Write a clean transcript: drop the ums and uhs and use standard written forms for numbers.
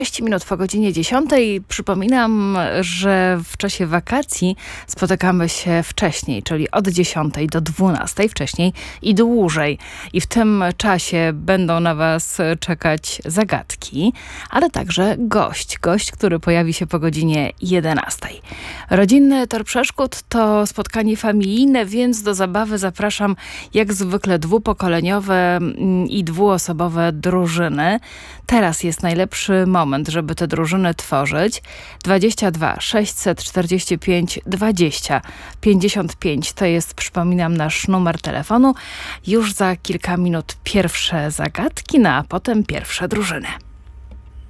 6 minut po godzinie 10. Przypominam, że w czasie wakacji spotykamy się wcześniej, czyli od 10 do 12, wcześniej i dłużej. I w tym czasie będą na Was czekać zagadki, ale także gość, który pojawi się po godzinie 11. Rodzinny Tor Przeszkód to spotkanie familijne, więc do zabawy zapraszam jak zwykle dwupokoleniowe i dwuosobowe drużyny. Teraz jest najlepszy moment, żeby te drużyny tworzyć. 22 645 20 55 to jest, przypominam, nasz numer telefonu. Już za kilka minut pierwsze zagadki, no a potem pierwsze drużyny.